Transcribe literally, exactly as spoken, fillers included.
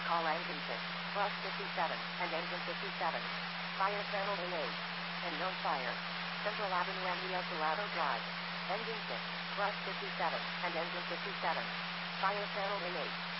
Call engine six, plus fifty-seven, and engine fifty-seven. Fire channel engaged. And no fire. Central Avenue and Rio Colorado Drive. Engine six, plus fifty-seven, and engine fifty-seven. Fire channel engaged.